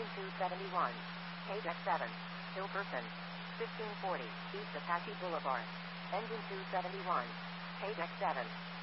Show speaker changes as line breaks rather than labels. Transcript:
Engine 271. Page X7. Hillperson. 1540 East Apache Boulevard. Engine 271. Page X7.